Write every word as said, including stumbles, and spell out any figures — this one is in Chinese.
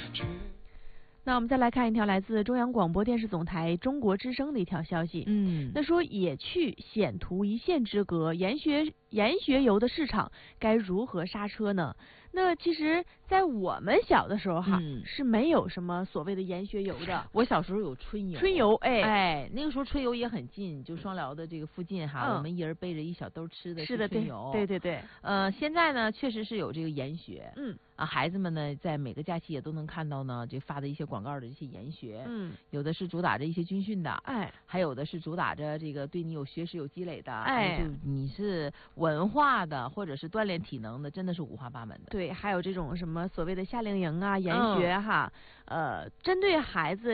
那我们再来看一条来自中央广播电视总台中国之声的一条消息。 嗯， 那说野趣险途一线之隔，研学研学游的市场该如何刹车呢？那其实，在我们小的时候哈， 嗯、 是没有什么所谓的研学游的。 我小时候有春游， 春游，哎哎，那个时候春游也很近，就双辽的这个附近哈， 嗯、 我们一人背着一小兜吃的是的， 春游。 对对对对。 呃，现在呢，确实是有这个研学。 嗯。 啊，孩子们呢，在每个假期也都能看到呢，这发的一些广告的这些研学。 嗯。 有的是主打着一些军训的， 哎， 还有的是主打着这个对你有学识有积累的， 哎， 就你是文化的或者是锻炼体能的，真的是五花八门的。 对，还有这种什么所谓的夏令营啊、研学哈， 嗯、 呃，针对孩子。